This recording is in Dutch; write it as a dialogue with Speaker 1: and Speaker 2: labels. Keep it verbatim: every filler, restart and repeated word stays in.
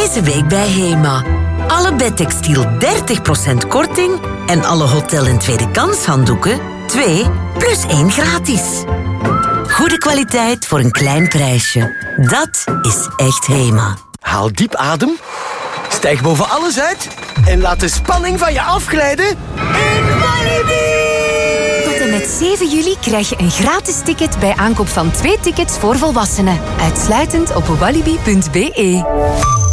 Speaker 1: Deze week bij Hema. Alle bedtextiel dertig procent korting en alle hotel- en tweede kans handdoeken twee plus één gratis. Goede kwaliteit voor een klein prijsje. Dat is echt Hema.
Speaker 2: Haal diep adem, stijg boven alles uit en laat de spanning van je afglijden in Walibi!
Speaker 3: Tot en met zeven juli krijg je een gratis ticket bij aankoop van twee tickets voor volwassenen. Uitsluitend op walibi punt be.